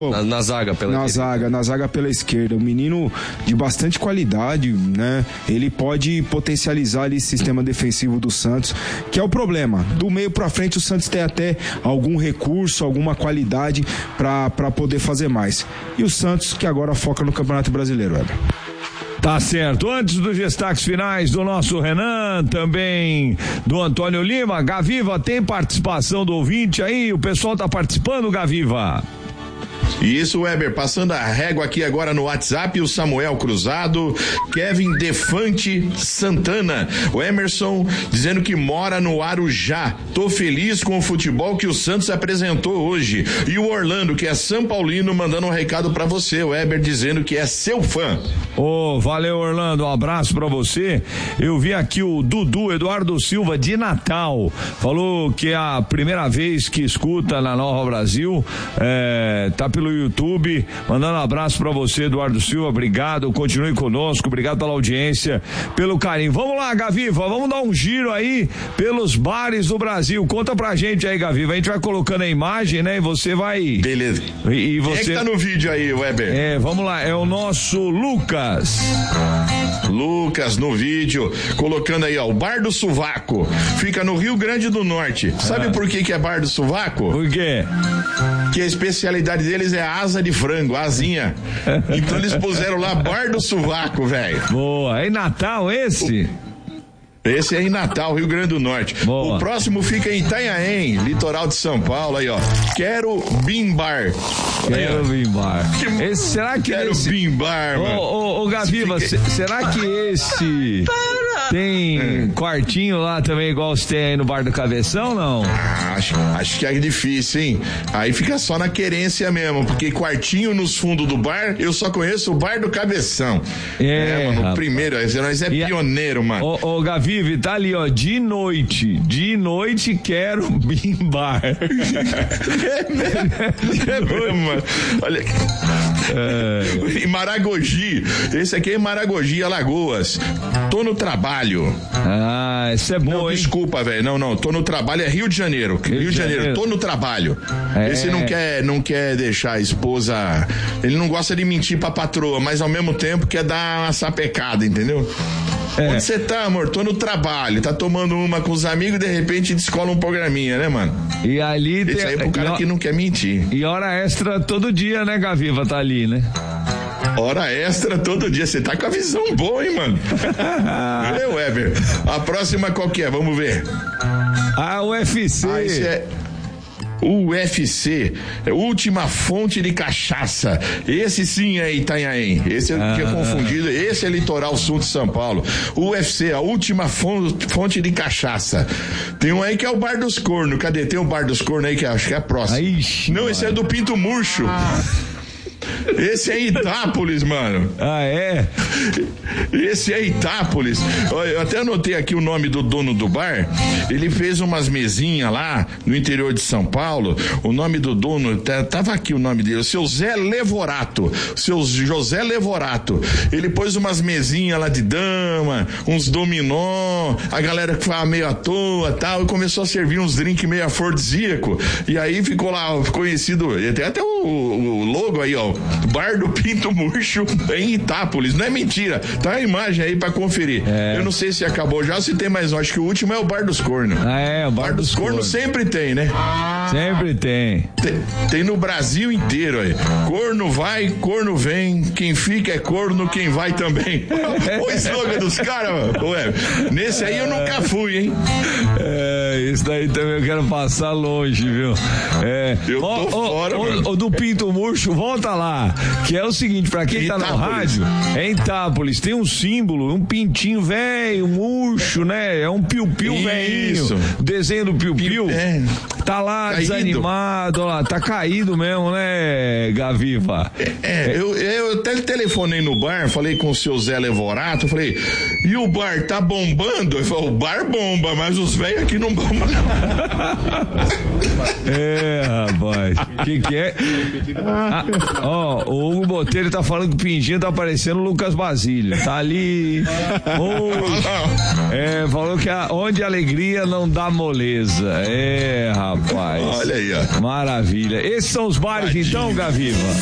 Na zaga pela esquerda, um menino de bastante qualidade, né? Ele pode potencializar ali esse sistema defensivo do Santos, que é o problema. Do meio pra frente o Santos tem até algum recurso, alguma qualidade pra poder fazer mais. E o Santos que agora foca no Campeonato Brasileiro, Weber. Tá certo. Antes dos destaques finais do nosso Renan, também do Antônio Lima, Gaviva, tem participação do ouvinte aí? O pessoal tá participando, Gaviva? Isso, Weber, passando a régua aqui agora no WhatsApp, o Samuel Cruzado, Kevin Defante Santana, o Emerson dizendo que mora no Arujá, tô feliz com o futebol que o Santos apresentou hoje, e o Orlando, que é São Paulino, mandando um recado pra você, o Weber, dizendo que é seu fã. Valeu, Orlando, um abraço pra você. Eu vi aqui o Dudu Eduardo Silva de Natal, falou que é a primeira vez que escuta na Nova Brasil, tá pelo YouTube, mandando um abraço pra você, Eduardo Silva, obrigado, continue conosco, obrigado pela audiência, pelo carinho. Vamos lá, Gaviva, vamos dar um giro aí pelos bares do Brasil, conta pra gente aí, Gaviva, a gente vai colocando a imagem, né, e você vai... Beleza. E você... Quem é que tá no vídeo aí, Weber? Vamos lá, é o nosso Lucas no vídeo, colocando aí, ó, o Bar do Sovaco, fica no Rio Grande do Norte. Sabe por que é Bar do Sovaco? Por quê? Que a especialidade deles é a asa de frango, a asinha. Então eles puseram lá Bar do Sovaco, velho. Boa, é em Natal esse? Esse é em Natal, Rio Grande do Norte. Boa. O próximo fica em Itanhaém, litoral de São Paulo, aí ó. Quero Bimbar. Esse, será que Quero esse... Bimbar, mano. Ô, Gaviva, será que esse tem quartinho lá também igual você tem aí no Bar do Cabeção, não? Acho que é difícil, hein? Aí fica só na querência mesmo, porque quartinho nos fundos do bar, eu só conheço o Bar do Cabeção. Mano, o primeiro, nós é pioneiro, mano. Ô, Gaviva, tá ali, ó, de noite quero bimbar. É mesmo, mano. Olha aqui. Em Maragogi, esse aqui é em Maragogi, Alagoas. Tô no trabalho. Esse é bom, não, hein? Desculpa, velho, não, tô no trabalho, é Rio de Janeiro, tô no trabalho. Esse não quer deixar a esposa, ele não gosta de mentir pra patroa, mas ao mesmo tempo quer dar uma sapecada, entendeu? Onde você tá, amor? Tô no trabalho, tá tomando uma com os amigos e de repente descola um programinha, né, mano? E ali esse aí é pro cara que não quer mentir. E hora extra todo dia, né, Gaviva, tá ali, né? Hora extra todo dia, você tá com a visão boa, hein, mano? Valeu, Weber. A próxima qual que é? Vamos ver. A UFC. Esse é UFC, última fonte de cachaça. Esse sim é Itanhaém. Esse eu tinha confundido. Esse é litoral sul de São Paulo. UFC, a última fonte de cachaça. Tem um aí que é o Bar dos Cornos. Cadê? Tem o Bar dos Cornos aí que acho que é a próxima. Não, esse é do Pinto Murcho. Esse é Itápolis, mano. É? Esse é Itápolis. Eu até anotei aqui o nome do dono do bar. Ele fez umas mesinhas lá no interior de São Paulo. O nome do dono, tava aqui o nome dele, o seu Zé Levorato. Seu José Levorato. Ele pôs umas mesinhas lá de dama, uns dominó, a galera que fala meio à toa, tal, e começou a servir uns drinks meio afrodisíaco. E aí ficou lá conhecido, tem até o logo aí, ó. Bar do Pinto Murcho em Itápolis. Não é mentira, tá a imagem aí pra conferir. Eu não sei se acabou já ou se tem mais um. Acho que o último é o Bar dos Cornos. O Bar dos Cornos sempre tem, né? Sempre tem. Tem no Brasil inteiro aí. Corno vai, corno vem. Quem fica é corno, quem vai também. O slogan dos caras, ué. Nesse aí eu nunca fui, hein? Isso daí também eu quero passar longe, viu? Eu tô fora, mano. O do Pinto Murcho, volta lá. Que é o seguinte, pra quem tá no rádio, é em Itápolis, tem um símbolo, um pintinho velho, um murcho, né? É um piu-piu velhinho. Desenho do piu-piu. Tá lá caído. Desanimado, ó lá, tá caído mesmo, né, Gaviva? Eu até telefonei no bar, falei com o seu Zé Levorato, falei, e o bar tá bombando? Ele falou, o bar bomba, mas os velhos aqui não Rapaz. Que é? O Hugo Botelho tá falando que o Pinginho tá parecendo o Lucas Basílio. Tá ali. Falou que onde a alegria não dá moleza. Rapaz. Olha aí, ó. Maravilha. Esses são os bares, então, Gaviva?